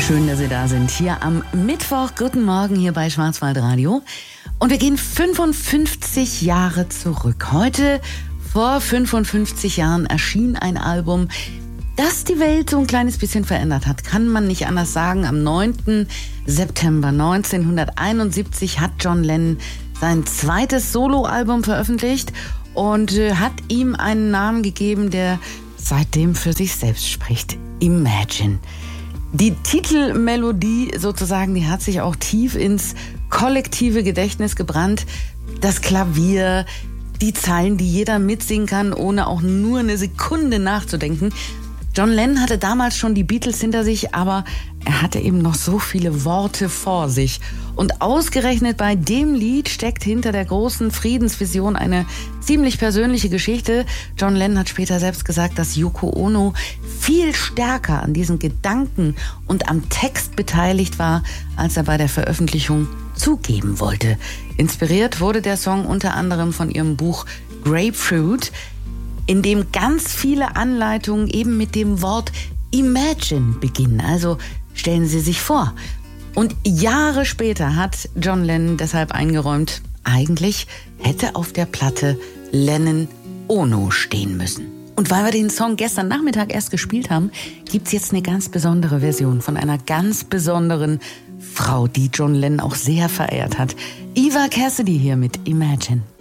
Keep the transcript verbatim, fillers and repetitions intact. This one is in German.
Schön, dass Sie da sind. Hier am Mittwoch. Guten Morgen hier bei Schwarzwaldradio. Und wir gehen fünfundfünfzig Jahre zurück. Heute, vor fünfundfünfzig Jahren, erschien ein Album, das die Welt so ein kleines bisschen verändert hat. Kann man nicht anders sagen. Am neunten September neunzehnhunderteinundsiebzig hat John Lennon sein zweites Soloalbum veröffentlicht und äh, hat ihm einen Namen gegeben, der seitdem für sich selbst spricht. Imagine. Die Titelmelodie sozusagen, die hat sich auch tief ins kollektive Gedächtnis gebrannt. Das Klavier, die Zeilen, die jeder mitsingen kann, ohne auch nur eine Sekunde nachzudenken. John Lennon hatte damals schon die Beatles hinter sich, aber er hatte eben noch so viele Worte vor sich. Und ausgerechnet bei dem Lied steckt hinter der großen Friedensvision eine ziemlich persönliche Geschichte. John Lennon hat später selbst gesagt, dass Yoko Ono viel stärker an diesen Gedanken und am Text beteiligt war, als er bei der Veröffentlichung zugeben wollte. Inspiriert wurde der Song unter anderem von ihrem Buch Grapefruit, in dem ganz viele Anleitungen eben mit dem Wort Imagine beginnen. Also stellen Sie sich vor. Und Jahre später hat John Lennon deshalb eingeräumt, eigentlich hätte auf der Platte Lennon Ono stehen müssen. Und weil wir den Song gestern Nachmittag erst gespielt haben, gibt's jetzt eine ganz besondere Version von einer ganz besonderen Frau, die John Lennon auch sehr verehrt hat. Eva Cassidy hier mit Imagine.